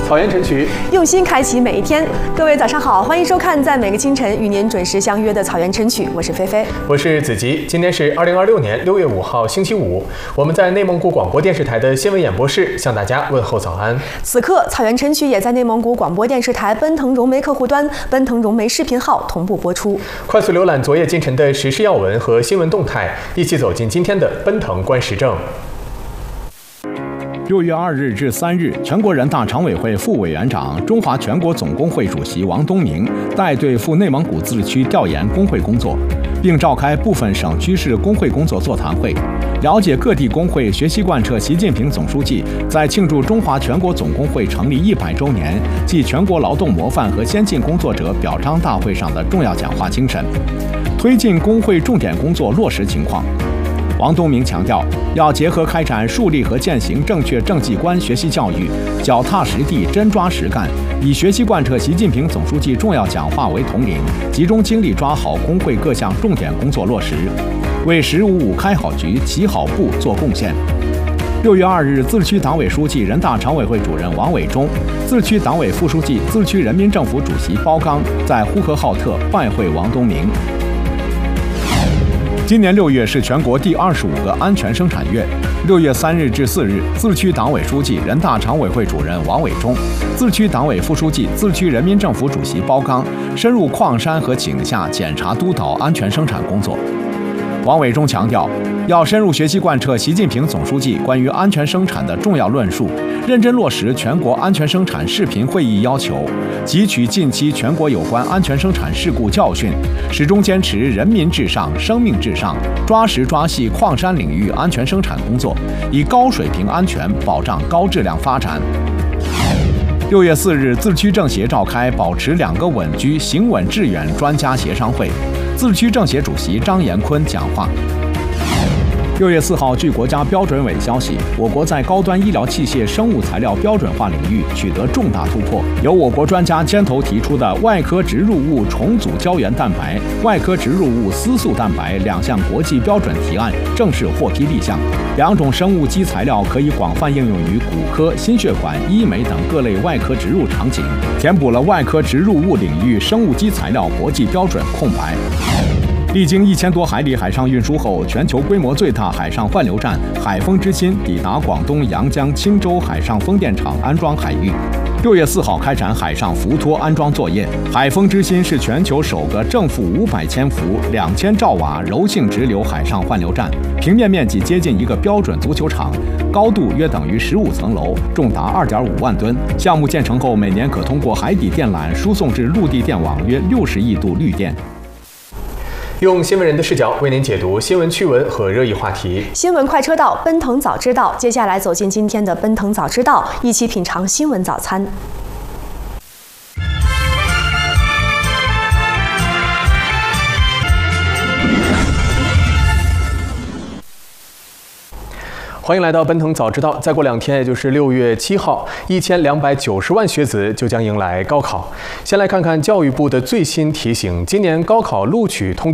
草原晨曲， 用心开启每一天。各位早上好，欢迎收看在每个清晨与您准时相约的草原晨曲，我是菲菲， 我是子吉。今天是2026年6月5号星期五，我们在内蒙古广播电视台的新闻演播室向大家问候早安。 此刻草原晨曲也在内蒙古广播电视台奔腾融媒客户端、奔腾融媒视频号同步播出。快速浏览昨夜今晨的时事要闻和新闻动态，一起走进今天的奔腾观时政。 6月2日至3日，全国人大常委会副委员长、中华全国总工会主席王东明带队赴内蒙古自治区调研工会工作，并召开部分省区市工会工作座谈会，了解各地工会学习贯彻习近平总书记在庆祝中华全国总工会成立100周年暨全国劳动模范和先进工作者表彰大会上的重要讲话精神，推进工会重点工作落实情况。王东明强调，要结合开展树立和践行正确政绩观学习教育，脚踏实地、真抓实干，以学习贯彻习近平总书记重要讲话为统领，集中精力抓好工会各项重点工作落实，为“十五五”开好局、起好步做贡献。6月2日，自治区党委书记、人大常委会主任王伟忠、自治区党委副书记、自治区人民政府主席包刚在呼和浩特拜会王东明。今年6月是全国第25个安全生产月。6月3日至4日，自治区党委书记、人大常委会主任王伟忠、自治区党委副书记、自治区人民政府主席包刚深入矿山和井下检查督导安全生产工作。王伟忠强调，要深入学习贯彻习近平总书记关于安全生产的重要论述，认真落实全国安全生产视频会议要求，汲取近期全国有关安全生产事故教训，始终坚持人民至上、生命至上，抓实抓细矿山领域安全生产工作，以高水平安全保障高质量发展。6月4日，自治区政协召开保持2个稳居、行稳致远专家协商会，自治区政协主席张延坤讲话。6月4号，据国家标准委消息，我国在高端医疗器械生物材料标准化领域取得重大突破，由我国专家牵头提出的外科植入物重组胶原蛋白、外科植入物丝素蛋白2项国际标准提案正式获批立项。2种生物基材料可以广泛应用于骨科、心血管、医美等各类外科植入场景，填补了外科植入物领域生物基材料国际标准空白。历经1000多海里海上运输后，全球规模最大海上换流站海风之心抵达广东阳江青州海上风电场安装海域。6月4号开展海上浮托安装作业。海风之心是全球首个正负500千伏、2000兆瓦柔性直流海上换流站，平面面积接近一个标准足球场，高度约等于15层楼，重达2.5万吨。项目建成后，每年可通过海底电缆输送至陆地电网约60亿度绿电。 用新闻人的视角为您解读新闻趣闻和热议话题。 新闻快车道，奔腾早知道。接下来走进今天的奔腾早知道，一起品尝新闻早餐。 欢迎来到奔腾早知道。再过2天，也就是6月7号，1290万学子就将迎来高考。先来看看教育部的最新提醒：今年高考录取通知